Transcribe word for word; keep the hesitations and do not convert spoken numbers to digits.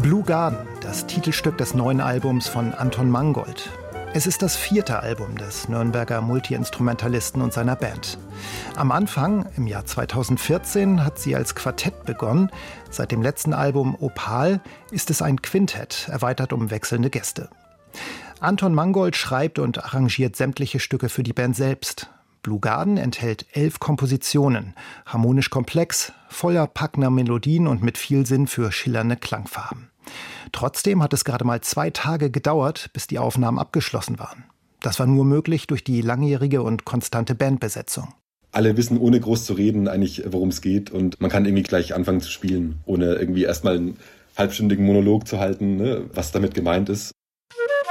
Blue Garden, das Titelstück des neuen Albums von Anton Mangold. Es ist das vierte Album des Nürnberger Multiinstrumentalisten und seiner Band. Am Anfang, im Jahr zweitausendvierzehn, hat sie als Quartett begonnen. Seit dem letzten Album Opal ist es ein Quintett, erweitert um wechselnde Gäste. Anton Mangold schreibt und arrangiert sämtliche Stücke für die Band selbst. Blue Garden enthält elf Kompositionen, harmonisch komplex, voller packender Melodien und mit viel Sinn für schillernde Klangfarben. Trotzdem hat es gerade mal zwei Tage gedauert, bis die Aufnahmen abgeschlossen waren. Das war nur möglich durch die langjährige und konstante Bandbesetzung. Alle wissen, ohne groß zu reden, eigentlich, worum es geht. Und man kann irgendwie gleich anfangen zu spielen, ohne irgendwie erstmal einen halbstündigen Monolog zu halten, ne, was damit gemeint ist.